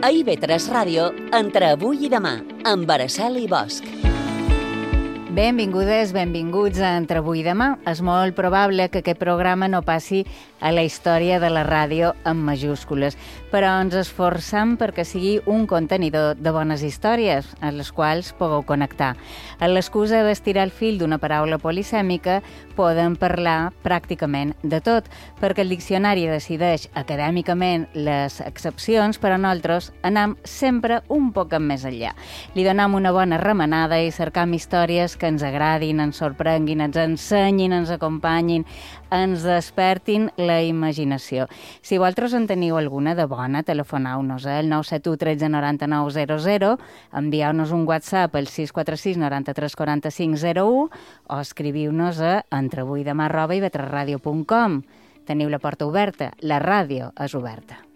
A IB3 Ràdio, entre avui i demà, amb Araceli Bosch. Benvingudes, benvinguts a Entre avui i demà. És molt probable que aquest programa no passi a la història de la ràdio amb majúscules, però ens esforçam perquè sigui un contenidor de bones històries a les quals pugueu connectar. A l'excusa d'estirar el fil d'una paraula polisèmica podem parlar pràcticament de tot, perquè el diccionari decideix acadèmicament les excepcions, però nosaltres anem sempre un poc més enllà. Li donem una bona remenada i cercam històries que ens agradin, ens sorprenguin, ens ensenyin, ens acompanyin, ens despertin la imaginació. Si vosaltres en teniu alguna de bona, telefoneu-nos al 971 13 99 00, envieu-nos un WhatsApp al 646 93 45 01 o escriviu-nos a entreavuidemà@ivetresradio.com. Teniu la porta oberta, la ràdio és oberta.